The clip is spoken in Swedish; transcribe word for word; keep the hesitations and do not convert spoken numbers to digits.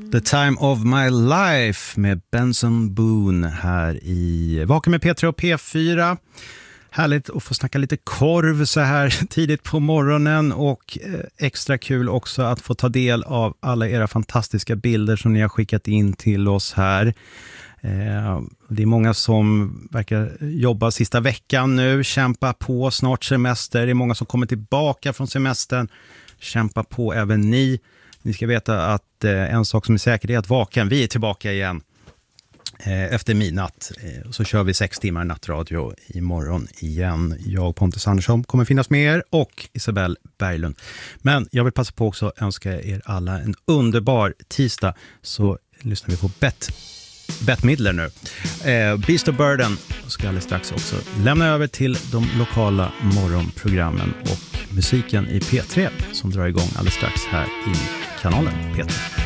The Time of My Life med Benson Boone här i Vaken med P tre och P fyra. Härligt att få snacka lite korv så här tidigt på morgonen, och extra kul också att få ta del av alla era fantastiska bilder som ni har skickat in till oss här. Det är många som verkar jobba sista veckan nu, kämpa på, snart semester. Det är många som kommer tillbaka från semestern. Kämpa på även ni. Ni ska veta att eh, en sak som är säker är att Vaken, vi är tillbaka igen eh, efter midnatt. Eh, så kör vi sex timmar nattradio imorgon igen. Jag, Pontus Andersson, kommer finnas med er, och Isabelle Berglund. Men jag vill passa på också att önska er alla en underbar tisdag. Så lyssnar vi på Bett, Bette Midler nu. Eh, Beast of Burden ska alldeles strax också lämna över till de lokala morgonprogrammen och musiken i P tre som drar igång alldeles strax här i kanalen P tre.